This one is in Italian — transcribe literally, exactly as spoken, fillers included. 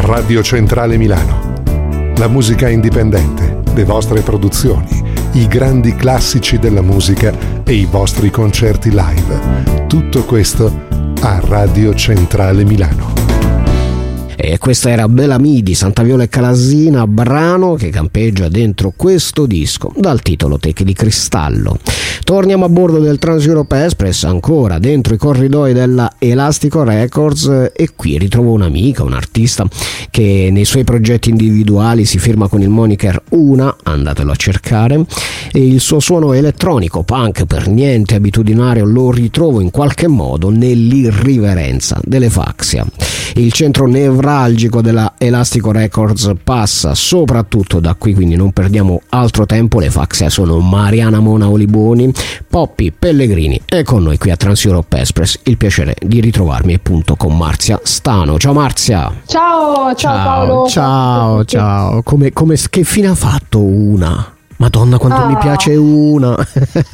Radio Centrale Milano. La musica indipendente, le vostre produzioni, i grandi classici della musica e i vostri concerti live. Tutto questo a Radio Centrale Milano. E questa era Bellamy di Santa Viola e Calasina, brano che campeggia dentro questo disco dal titolo Teche di Cristallo. Torniamo a bordo del Trans-Europe Express, ancora dentro i corridoi della Elastico Records, e qui ritrovo un'amica, un artista che nei suoi progetti individuali si firma con il moniker Una, andatelo a cercare, e il suo suono elettronico punk per niente abitudinario lo ritrovo in qualche modo nell'irriverenza delle Faxia. Il centro nevralgico della Elastico Records passa soprattutto da qui, quindi non perdiamo altro tempo. Le Faxia sono Mariana Mona Oliboni, Poppy Pellegrini e con noi qui a Trans-Europe Express il piacere di ritrovarmi appunto con Marzia Stano. Ciao Marzia. Ciao, ciao, ciao Paolo. Ciao, ciao. Come, come, che fine ha fatto Una? Madonna quanto ah. mi piace Una.